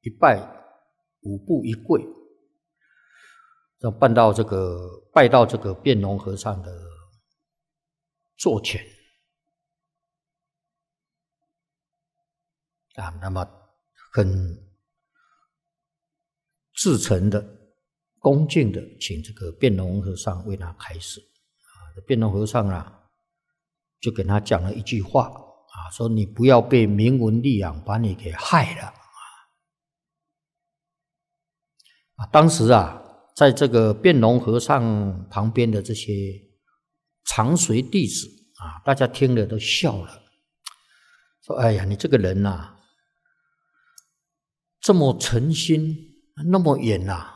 一拜五步一跪，要拜到这个辩龙和尚的座前啊，那么很至诚的、恭敬的请这个辩龙和尚为他开示啊。辩龙和尚啊，就跟他讲了一句话啊，说你不要被名闻利养把你给害了啊。当时啊，在这个辩龙和尚旁边的这些常随弟子啊，大家听了都笑了，说：“哎呀，你这个人啊，这么诚心，那么远啊，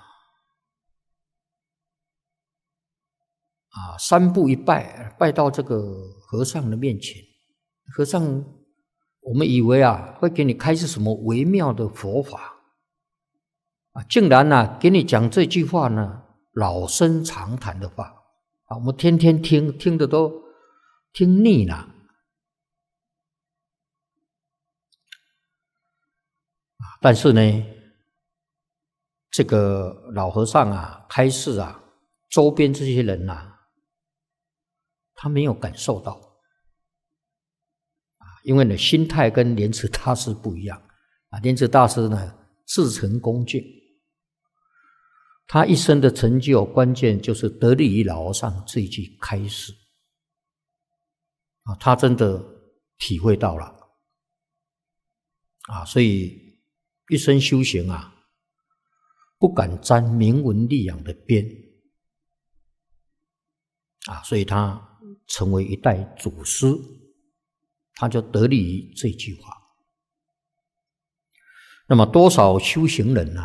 三步一拜，拜到这个和尚的面前。和尚，我们以为啊，会给你开示什么微妙的佛法啊，竟然啊，给你讲这句话呢，老生常谈的话啊，我们天天听的都听腻了。”但是呢，这个老和尚啊，开示啊，周边这些人啊，他没有感受到啊，因为呢，心态跟莲池大师不一样啊。莲池大师呢，至诚恭敬，他一生的成就关键就是得力于老和尚这一句开示啊，他真的体会到了啊，所以一生修行啊，不敢沾名闻利养的边啊，所以他成为一代祖师，他就得力于这句话。那么多少修行人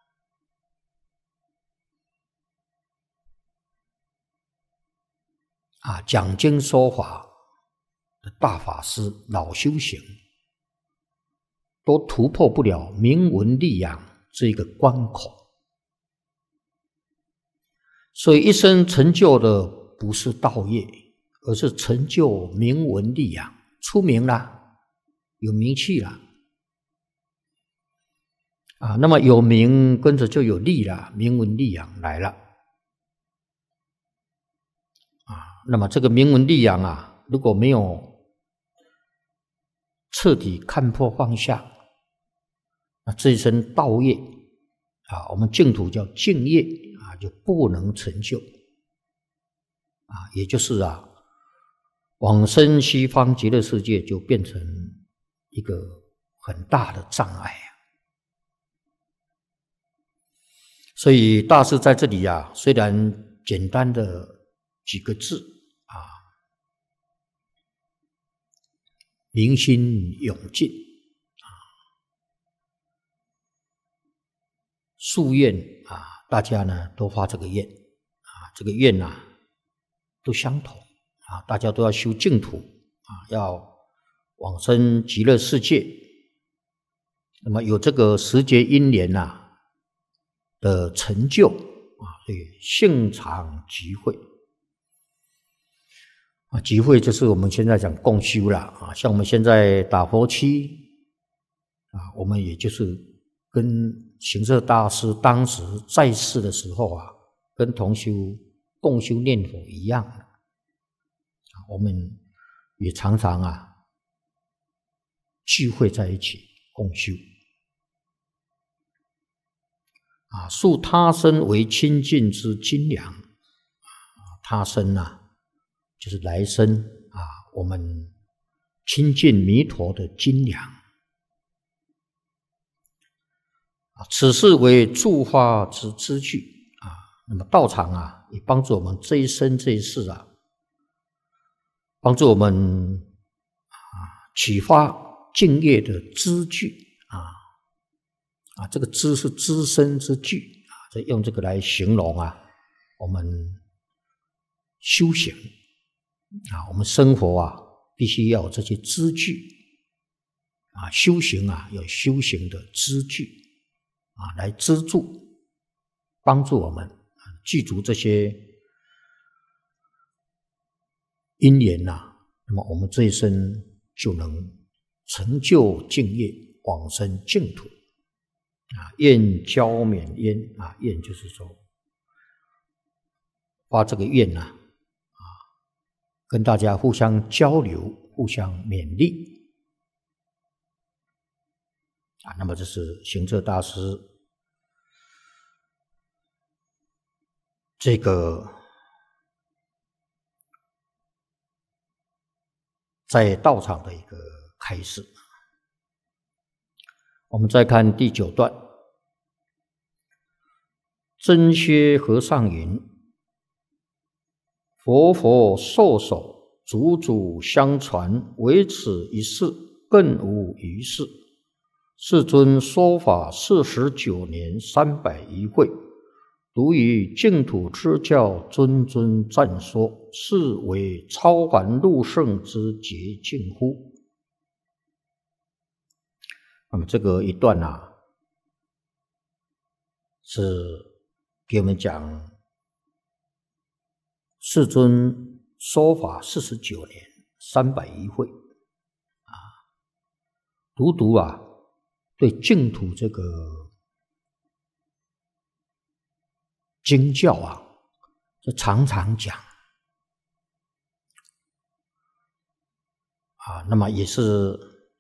讲经说法的大法师、老修行，都突破不了名闻利养这个关口。所以一生成就的不是道业，而是成就名闻利养，出名了，有名气了啊。那么有名跟着就有利了，名闻利养来了啊。那么这个名闻利养啊，如果没有彻底看破放下，那这一生道业啊，我们净土叫净业啊，就不能成就啊，也就是啊，往生西方极乐世界就变成一个很大的障碍啊。所以大师在这里啊，虽然简单的几个字啊，明心永尽啊，夙愿啊，大家呢都发这个愿啊，这个愿啊都相同啊，大家都要修净土啊，要往生极乐世界。那么有这个时节因缘的成就啊，所以性常集会啊，集会就是我们现在讲共修啦啊，像我们现在打佛七啊，我们也就是跟行摄大师当时在世的时候啊，跟同修共修念佛一样的啊，我们也常常聚会在一起共修啊，树他生为清净之精粮啊，他生就是来生啊，我们亲近弥陀的精粮啊，此事为助化之支具啊。那么道场也帮助我们这一生这一世帮助我们启发敬业的支具这个支是资身之具啊，用这个来形容我们修行我们生活必须要有这些支具修行有修行的支具来资助帮助我们具足这些因缘那么我们这一生就能成就净业，往生净土愿交勉焉愿就是说发这个愿跟大家互相交流，互相勉励那么这是行者大师这个在道场的一个开示。我们再看第9段，真歇和尚云：佛授手，祖祖相传，唯此一事，更无余事。世尊说法49年301会，独以净土之教谆赞说，是为超凡入圣之捷径乎？那么这个一段是给我们讲世尊说法49年301会独对净土这个经教就常常讲那么也是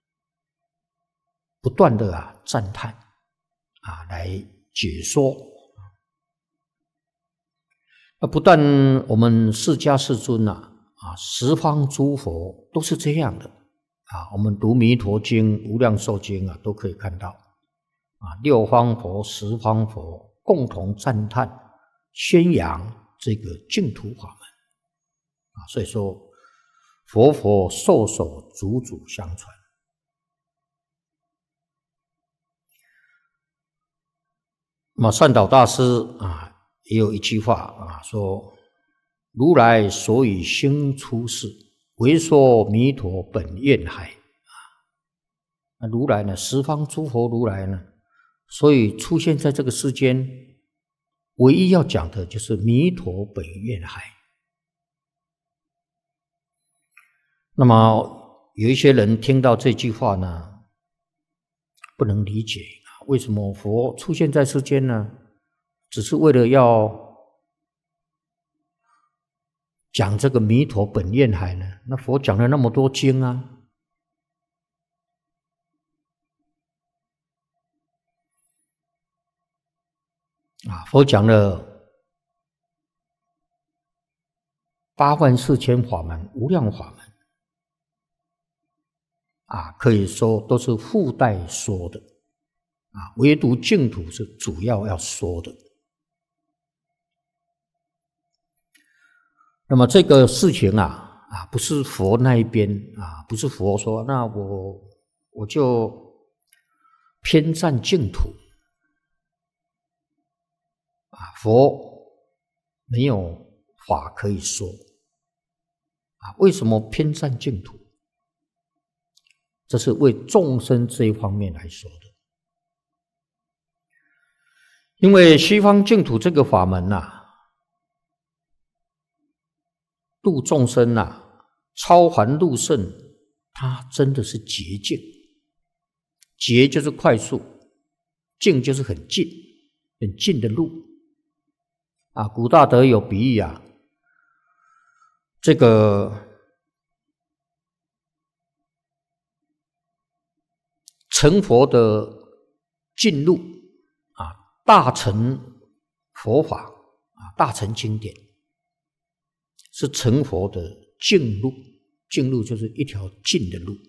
不断的赞叹来解说不但我们释迦世尊十方诸佛都是这样的我们读弥陀经、无量寿经都可以看到六方佛、十方佛共同赞叹宣扬这个净土法门所以说佛授手，祖祖相传。那么善导大师也有一句话说：如来所以兴出世，唯说弥陀本愿海那如来呢，十方诸佛如来呢，所以出现在这个世间，唯一要讲的就是弥陀本愿海。那么有一些人听到这句话呢，不能理解为什么佛出现在世间呢？只是为了要讲这个弥陀本愿海呢？那佛讲了那么多经佛讲了84000法门，无量法门可以说都是附带说的唯独净土是主要说的。那么这个事情不是佛那一边不是佛说那我就偏赞净土佛没有法可以说为什么偏赞净土？这是为众生这一方面来说的。因为西方净土这个法门度众生超凡入圣，它真的是捷径。捷就是快速，径就是很近的路古大德有比喻这个成佛的近路大乘佛法大乘经典是成佛的径路，径路就是一条近的路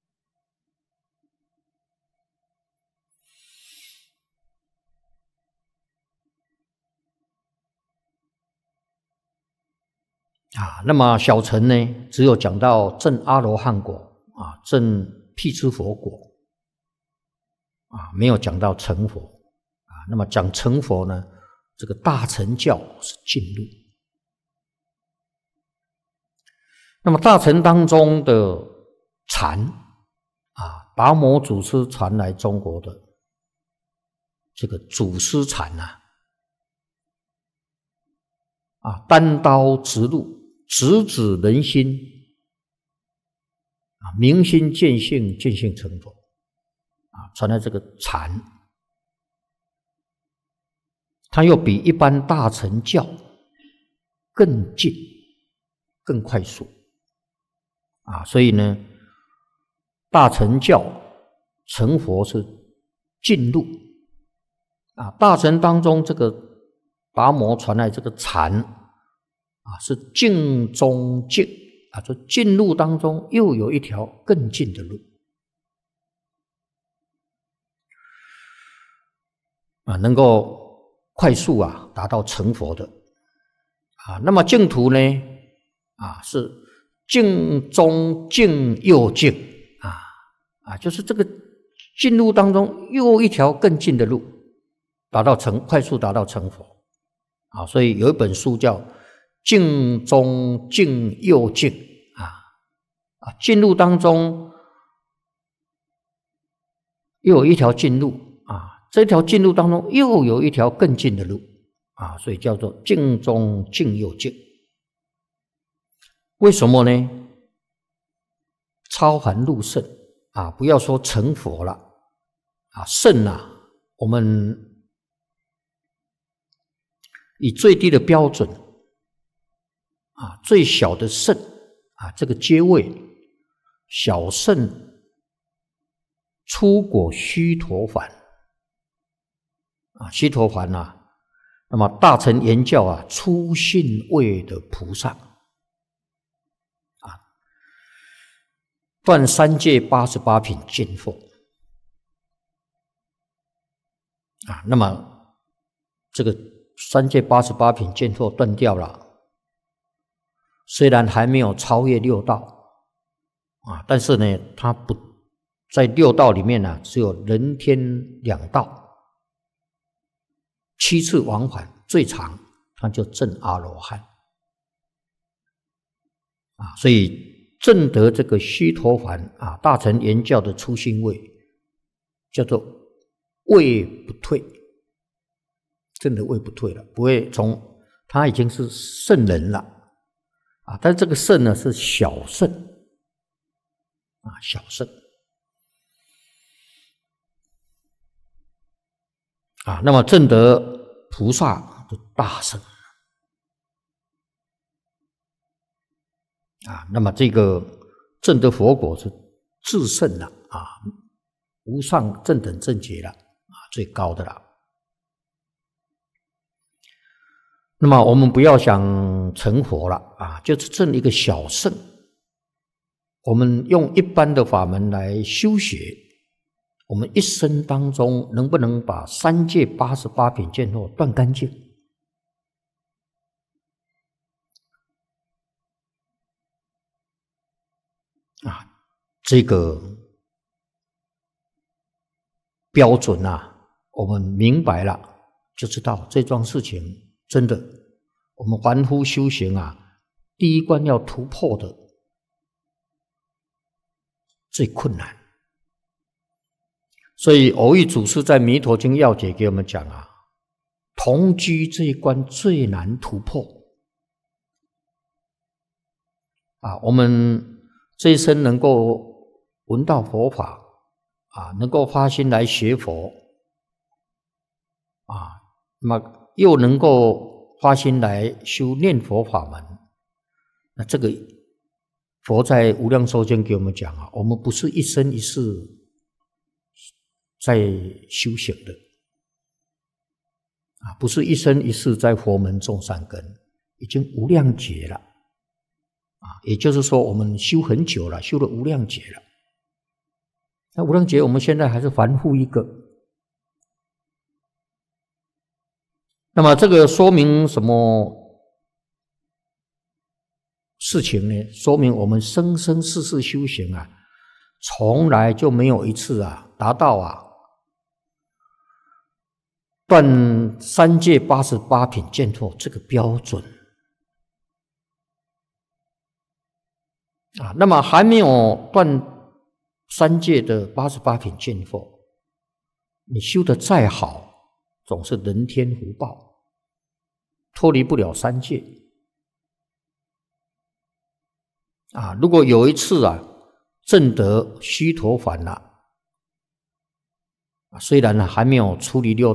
那么小乘呢，只有讲到证阿罗汉果证辟支佛果没有讲到成佛那么讲成佛呢，这个大乘教是近路。那么大乘当中的禅达摩祖师传来中国的这个祖师禅单刀直入，直指人心明心见性，见性成佛传来这个禅它又比一般大乘教更近、更快速啊！所以呢，大乘教成佛是近路啊。大乘当中，这个达摩传来这个禅啊，是近中近啊，这近路当中又有一条更近的路啊，能够快速啊达到成佛的啊。那么净土呢啊，是净中净又净啊，就是这个近路当中又一条更近的路，快速达到成佛啊。所以有一本书叫《净中净又净》啊，近路当中又有一条近路啊。这条近路当中又有一条更近的路啊，所以叫做净中净又净。为什么呢？超凡入圣啊，不要说成佛了啊，圣啊，我们以最低的标准啊，最小的圣啊，这个阶位小圣出果须陀洹啊，须陀洹啊，那么大乘言教啊，初信位的菩萨啊，断三界88品见惑啊，那么这个三界88品见惑断掉了，虽然还没有超越六道啊，但是呢，他不在六道里面呢，只有人天两道。7次往返最长，他就证阿罗汉啊，所以证得这个须陀洹啊，大乘言教的初信位，叫做位不退，真的位不退了，不会从他已经是圣人了啊，但这个圣呢是小圣啊，小圣啊，那么证得菩萨的大圣啊，那么这个证得佛果是至圣了啊，无上正等正觉了啊，最高的了。那么我们不要想成佛了啊，就是证一个小圣。我们用一般的法门来修学。我们一生当中能不能把三界88品见惑断干净？啊，这个标准啊，我们明白了就知道这桩事情真的，我们凡夫修行啊，第一关要突破的最困难。所以蕅益祖师在《弥陀经要解》给我们讲啊，同居这一关最难突破啊。我们这一生能够闻到佛法啊，能够发心来学佛啊，那么又能够发心来修念佛法门，那这个佛在《无量寿经》给我们讲啊，我们不是一生一世在修行的啊，不是一生一世在佛门种善根，已经无量劫了啊。也就是说，我们修很久了，修了无量劫了。那无量劫，我们现在还是凡夫一个。那么这个说明什么事情呢？说明我们生生世世修行啊，从来就没有一次啊达到啊断三界88品见惑这个标准啊。那么还没有断三界的88品见惑，你修得再好，总是人天福报，脱离不了三界啊。如果有一次啊证得须陀洹了，虽然还没有出离六